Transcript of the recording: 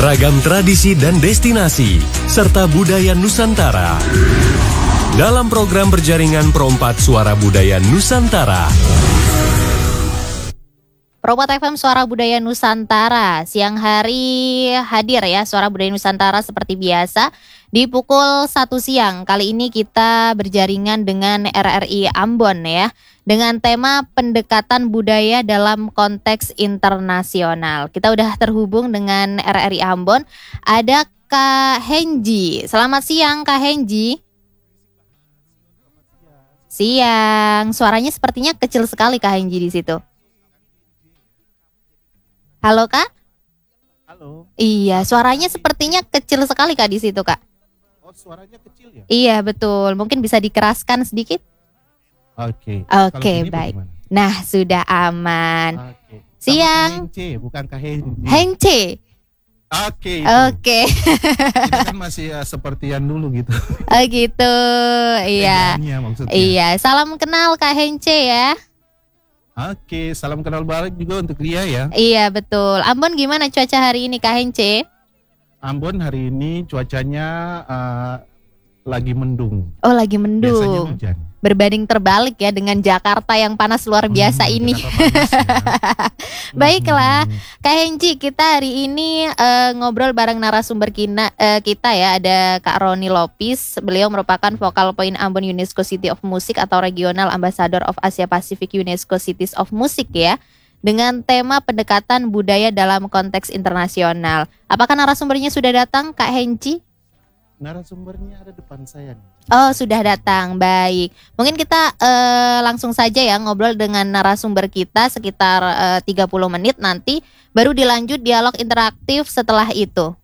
Ragam tradisi dan destinasi, serta budaya Nusantara. Dalam program berjaringan Pro4 Suara Budaya Nusantara. Pro4 FM Suara Budaya Nusantara, siang hari hadir ya Suara Budaya Nusantara seperti biasa di pukul 1 siang. Kali ini kita berjaringan dengan RRI Ambon ya, dengan tema pendekatan budaya dalam konteks internasional. Kita udah terhubung dengan RRI Ambon, ada Kak Henji. Selamat siang Kak Henji. Siang, suaranya sepertinya kecil sekali Kak Henji di situ. Halo Kak? Halo. Iya, suaranya sepertinya kecil sekali Kak di situ Kak. Oh, suaranya kecil ya? Iya betul, mungkin bisa dikeraskan sedikit. Oke. Oke, baik. Bagaimana? Nah sudah aman. Oke. Siang. Hengce, bukan Kahenci. Hengce. Oke. Itu. Oke. Kita kan masih seperti yang dulu gitu. Oh gitu, iya. Bedanya maksudnya. Iya, salam kenal Kak Hengce ya. Oke, salam kenal balik juga untuk Lia ya. Iya betul. Ambon gimana cuaca hari ini Kak Hengce? Ambon hari ini cuacanya lagi mendung. Oh lagi Biasanya mendung. hujan. Berbanding terbalik ya dengan Jakarta yang panas luar biasa ini. Jakarta panas ya. Baiklah, Kak Henji, kita hari ini ngobrol bareng narasumber kita ya. Ada Kak Roni Lopis. Beliau merupakan Focal Point Ambon UNESCO City of Music atau Regional Ambassador of Asia Pacific UNESCO Cities of Music ya. Dengan tema pendekatan budaya dalam konteks internasional. Apakah narasumbernya sudah datang Kak Henji? Narasumbernya ada depan saya nih. Oh sudah datang, baik. Mungkin kita langsung saja ya ngobrol dengan narasumber kita sekitar 30 menit nanti. Baru dilanjut dialog interaktif setelah itu.